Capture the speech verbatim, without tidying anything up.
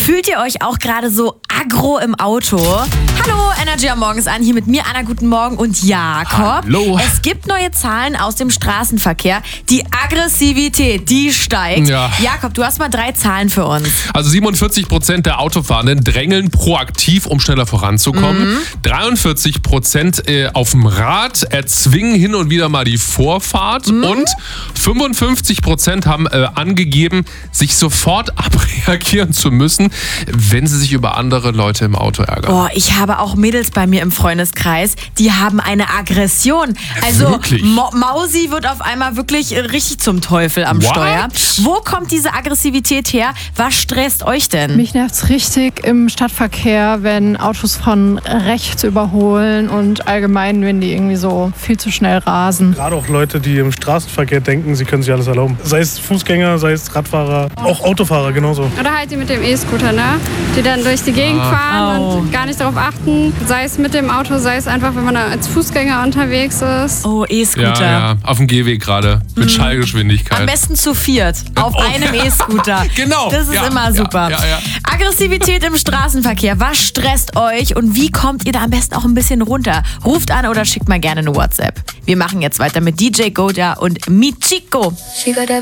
Fühlt ihr euch auch gerade so aggro im Auto? Hallo, Energy am Morgen ist an, hier mit mir, Anna, guten Morgen und Jakob. Hallo. Es gibt neue Zahlen aus dem Straßenverkehr. Die Aggressivität, die steigt. Ja. Jakob, du hast mal drei Zahlen für uns. Also siebenundvierzig Prozent der Autofahrenden drängeln proaktiv, um schneller voranzukommen. Mhm. dreiundvierzig Prozent äh, auf dem Rad erzwingen hin und wieder mal die Vorfahrt. Mhm. Und fünfundfünfzig Prozent haben äh, angegeben, sich sofort abreagieren zu müssen, wenn sie sich über andere Leute im Auto ärgern. Oh, ich habe auch Mädels bei mir im Freundeskreis, die haben eine Aggression. Also Wirklich? Mo- Mausi wird auf einmal wirklich richtig zum Teufel am What? Steuer. Wo kommt diese Aggressivität her? Was stresst euch denn? Mich nervt's richtig im Stadtverkehr, wenn Autos von rechts überholen und allgemein, wenn die irgendwie so viel zu schnell rasen. Gerade auch Leute, die im Straßenverkehr denken, sie können sich alles erlauben. Sei es Fußgänger, sei es Radfahrer, auch Autofahrer genauso. Oder halt die mit dem E-Scooter, ne? Die dann durch die Gegend fahren Oh. und gar nicht darauf achten. Sei es mit dem Auto, sei es einfach, wenn man da als Fußgänger unterwegs ist. Oh, Ja, E-Scooter. ja, auf dem Gehweg gerade, mit Schallgeschwindigkeit. Am besten zu viert, auf Oh. einem E-Scooter. Genau. Das ist Ja, immer ja, super. ja, ja. Aggressivität im Straßenverkehr, was stresst euch und wie kommt ihr da am besten auch ein bisschen runter? Ruft an oder schickt mal gerne eine WhatsApp. Wir machen jetzt weiter mit D J Goda und Michiko.